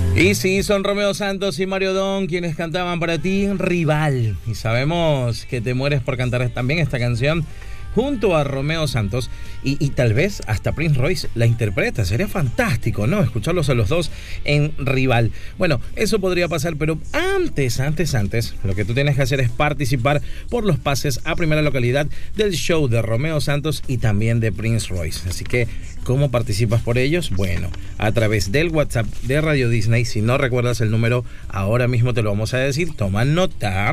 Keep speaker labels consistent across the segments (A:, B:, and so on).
A: Y sí, son Romeo Santos y Mario Don quienes cantaban para ti Rival. Y sabemos que te mueres por cantar también esta canción junto a Romeo Santos y tal vez hasta Prince Royce la interpreta. Sería fantástico, ¿no? Escucharlos a los dos en Rival. Bueno, eso podría pasar, pero antes, lo que tú tienes que hacer es participar por los pases a primera localidad del show de Romeo Santos y también de Prince Royce. Así que, ¿cómo participas por ellos? Bueno, a través del WhatsApp de Radio Disney. Si no recuerdas el número, ahora mismo te lo vamos a decir. Toma nota.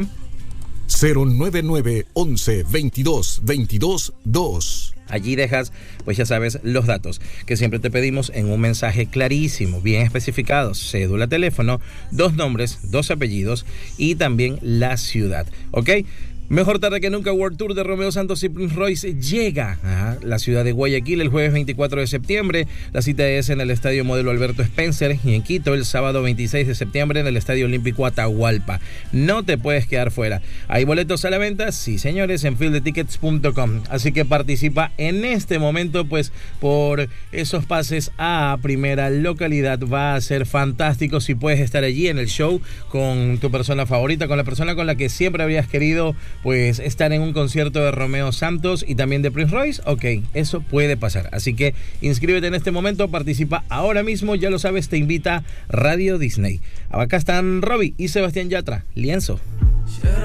B: 099 11 22 22 2.
A: Allí dejas, pues ya sabes, los datos que siempre te pedimos en un mensaje clarísimo, bien especificados: cédula, teléfono, 2 nombres, 2 apellidos y también la ciudad, ¿ok? Mejor tarde que nunca, World Tour de Romeo Santos y Prince Royce llega a la ciudad de Guayaquil el jueves 24 de septiembre. La cita es en el Estadio Modelo Alberto Spencer, y en Quito el sábado 26 de septiembre en el Estadio Olímpico Atahualpa. No te puedes quedar fuera. ¿Hay boletos a la venta? Sí, señores, en fieldetickets.com. Así que participa en este momento, pues, por esos pases a primera localidad. Va a ser fantástico si puedes estar allí en el show con tu persona favorita, con la persona con la que siempre habrías querido, pues, estar en un concierto de Romeo Santos y también de Prince Royce. Ok, eso puede pasar. Así que inscríbete en este momento, participa ahora mismo, ya lo sabes, te invita Radio Disney. Acá están Robbie y Sebastián Yatra, Lienzo.